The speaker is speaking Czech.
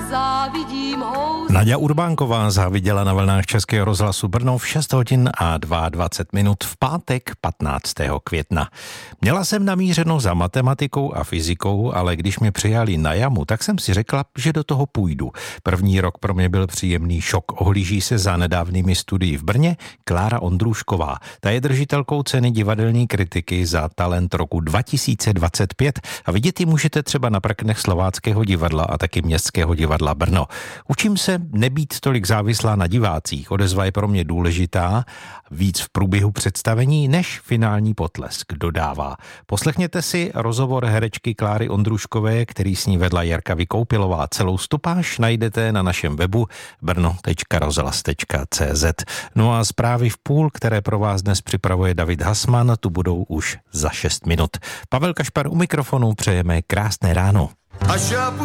závidím hous. Naďa Urbánková záviděla na vlnách Českého rozhlasu Brno v 6 hodin a 22 minut v pátek 15. května. Měla jsem namířeno za matematikou a fyzikou, ale když mě přijali na jamu, tak jsem si řekla, že do toho půjdu. První rok pro mě byl příjemný šok. Ohlíží se za nedávnými studii v Brně Klára Ondrůšková. Ta je držitelkou ceny divadelní kritiky za talent roku 2025 a vidět ji můžete třeba na prknech Slováckého divadla a taky Městského divadla Brno. Učím se nebýt tolik závislá na divácích. Odezva je pro mě důležitá, víc v průběhu představení než finální potlesk, dodává. Poslechněte si rozhovor herečky Kláry Ondrůškové, který s ní vedla Jarka Vykoupilová. Celou stopáž najdete na našem webu brno.rozhlas.cz. No a zprávy v půl, které pro vás dnes připravuje David Hasman, tu budou už za 6 minut. Pavel Kašpar u mikrofonu, přejeme krásné ráno.